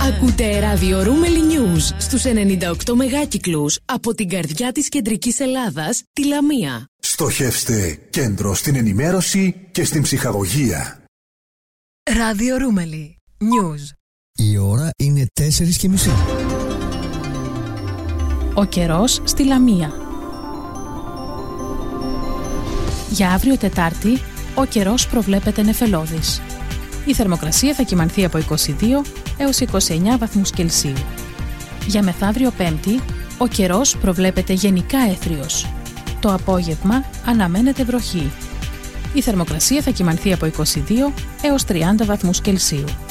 Ακούτε ράδιο Ρούμελι News στους 98 μεγάκυκλους από την καρδιά της κεντρικής Ελλάδας, τη Λαμία. Στοχεύστε κέντρο στην ενημέρωση και στην ψυχαγωγία. Ράδιο Ρούμελι News. Η ώρα είναι 4:30. Ο καιρός στη Λαμία. Για αύριο Τετάρτη, ο καιρός προβλέπεται νεφελώδης. Η θερμοκρασία θα κυμανθεί από 22 έως 29 βαθμούς Κελσίου. Για μεθαύριο Πέμπτη, ο καιρός προβλέπεται γενικά έθριος. Το απόγευμα αναμένεται βροχή. Η θερμοκρασία θα κυμανθεί από 22 έως 30 βαθμούς Κελσίου.